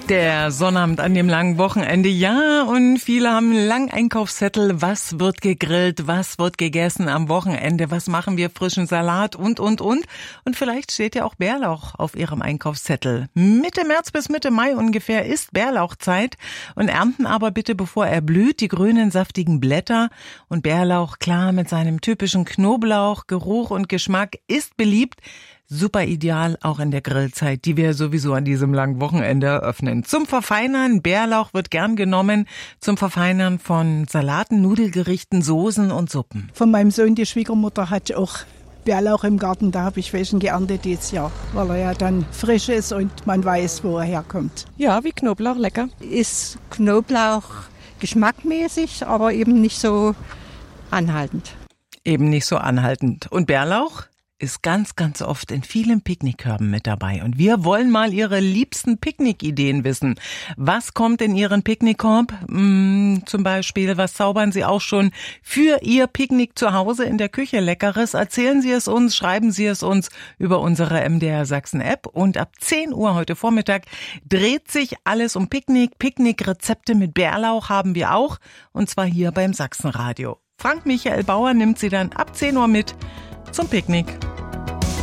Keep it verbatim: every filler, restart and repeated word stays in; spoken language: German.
Der Sonnabend an dem langen Wochenende, ja, und viele haben einen langen Einkaufszettel. Was wird gegrillt, was wird gegessen am Wochenende, was machen wir, frischen Salat und, und, und. Und vielleicht steht ja auch Bärlauch auf ihrem Einkaufszettel. Mitte März bis Mitte Mai ungefähr ist Bärlauchzeit und ernten aber bitte, bevor er blüht, die grünen, saftigen Blätter. Und Bärlauch, klar, mit seinem typischen Knoblauch, Geruch und Geschmack ist beliebt. Super ideal auch in der Grillzeit, die wir sowieso an diesem langen Wochenende eröffnen. Zum Verfeinern, Bärlauch wird gern genommen, zum Verfeinern von Salaten, Nudelgerichten, Soßen und Suppen. Von meinem Sohn, die Schwiegermutter, hat auch Bärlauch im Garten, da habe ich welchen geerntet dieses Jahr, weil er ja dann frisch ist und man weiß, wo er herkommt. Ja, wie Knoblauch, lecker. Ist Knoblauch geschmackmäßig, aber eben nicht so anhaltend. Eben nicht so anhaltend. Und Bärlauch ist ganz, ganz oft in vielen Picknickkörben mit dabei. Und wir wollen mal Ihre liebsten Picknickideen wissen. Was kommt in Ihren Picknickkorb? Hm, zum Beispiel, was zaubern Sie auch schon für Ihr Picknick zu Hause in der Küche Leckeres? Erzählen Sie es uns, schreiben Sie es uns über unsere M D R Sachsen App. Und ab zehn Uhr heute Vormittag dreht sich alles um Picknick. Picknickrezepte mit Bärlauch haben wir auch. Und zwar hier beim Sachsenradio. Frank Michael Bauer nimmt Sie dann ab zehn Uhr mit zum Picknick.